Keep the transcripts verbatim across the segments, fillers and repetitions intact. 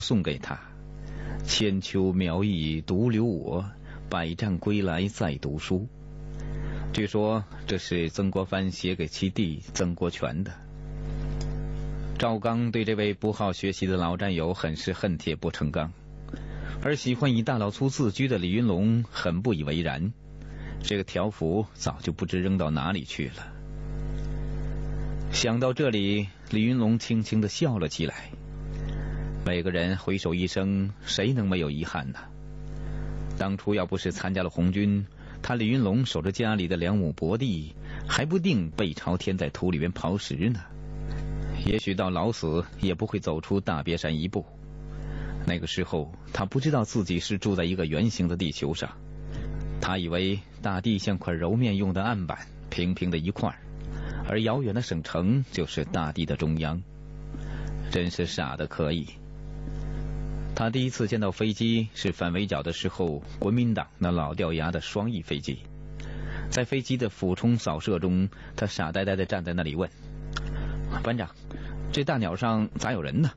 送给他。千秋苗裔独留我，百战归来再读书。据说这是曾国藩写给其弟曾国荃的。赵刚对这位不好学习的老战友很是恨铁不成钢，而喜欢以大老粗自居的李云龙很不以为然，这个条幅早就不知扔到哪里去了。想到这里，李云龙轻轻地笑了起来。每个人回首一生，谁能没有遗憾呢？当初要不是参加了红军，他李云龙守着家里的两亩薄地，还不定背朝天在土里边刨食呢。也许到老死也不会走出大别山一步。那个时候他不知道自己是住在一个圆形的地球上，他以为大地像块揉面用的案板，平平的一块，而遥远的省城就是大地的中央。真是傻得可以。他第一次见到飞机是反围剿的时候，国民党那老掉牙的双翼飞机。在飞机的俯冲扫射中，他傻呆呆地站在那里问：班长，这大鸟上咋有人呢？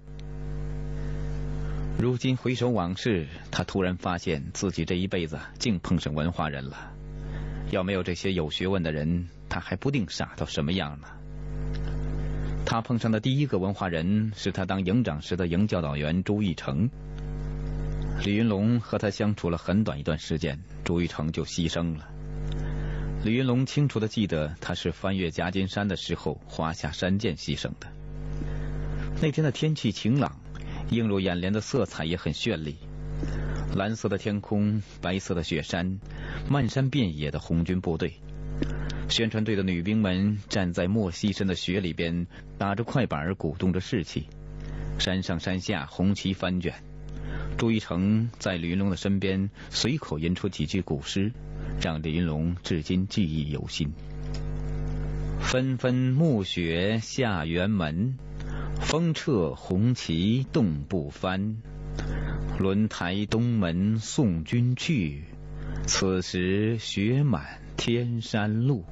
如今回首往事，他突然发现自己这一辈子竟碰上文化人了。要没有这些有学问的人，他还不定傻到什么样呢。他碰上的第一个文化人是他当营长时的营教导员朱义成。李云龙和他相处了很短一段时间，朱义成就牺牲了。李云龙清楚地记得，他是翻越夹金山的时候滑下山涧牺牲的。那天的天气晴朗，映入眼帘的色彩也很绚丽，蓝色的天空，白色的雪山，漫山遍野的红军部队。宣传队的女兵们站在莫西深的雪里边，打着快板鼓动着士气。山上山下红旗翻卷，朱一成在李云龙的身边随口吟出几句古诗，让李云龙至今记忆犹新。纷纷暮雪下辕门，风掣红旗动不翻。轮台东门送君去，此时雪满天山路。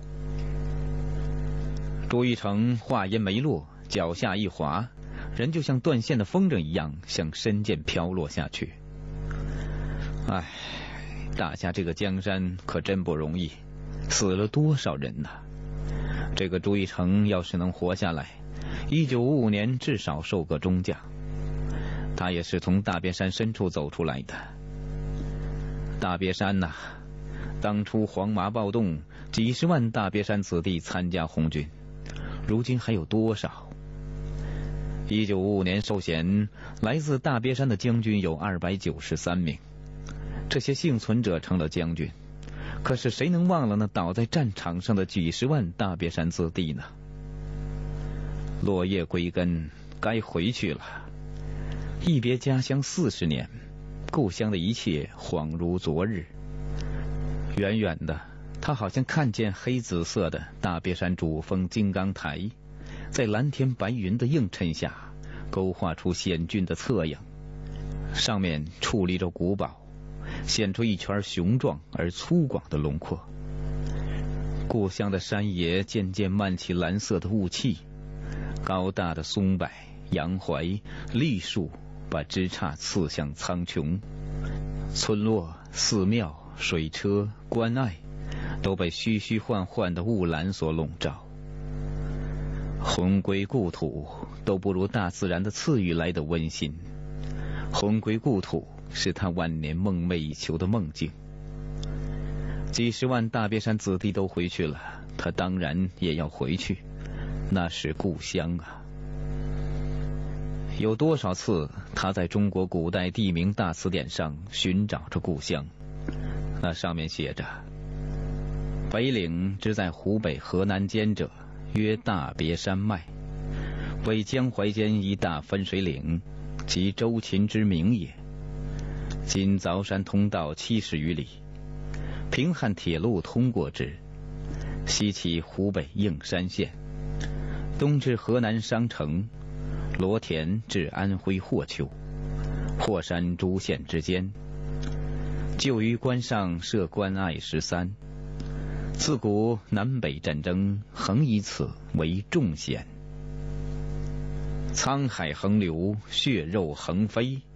朱一成话音没落，脚下一滑，人就像断线的风筝一样向深涧飘落下去。唉，打下这个江山可真不容易，死了多少人呐！这个朱一成要是能活下来，一九五五年至少受个中将。他也是从大别山深处走出来的。大别山呐、啊，当初黄麻暴动，几十万大别山子弟参加红军，如今还有多少？一九五五年受衔，来自大别山的将军有二百九十三名，这些幸存者成了将军。可是谁能忘了那倒在战场上的几十万大别山子弟呢？落叶归根，该回去了。一别家乡四十年，故乡的一切恍如昨日。远远的，他好像看见黑紫色的大别山主峰金刚台，在蓝天白云的映衬下，勾画出险峻的侧影，上面矗立着古堡，显出一圈雄壮而粗犷的轮廓。故乡的山野渐渐漫起蓝色的雾气，高大的松柏、杨槐、栗树把枝杈刺向苍穹，村落、寺庙、水车、关隘都被虚虚幻幻的雾岚所笼罩。魂归故土都不如大自然的赐予来的温馨。魂归故土是他万年梦寐以求的梦境。几十万大别山子弟都回去了，他当然也要回去，那是故乡啊。有多少次他在中国古代地名大词典上寻找着故乡，那上面写着：北岭之在湖北河南间者，曰大别山脉，为江淮间一大分水岭，即周秦之名也。今凿山通道七十余里，平汉铁路通过之，西起湖北应山县，东至河南商城，罗田至安徽霍丘，霍山诸县之间。旧于关上设关隘十三，自古南北战争恒以此为重险。沧海横流，血肉横飞，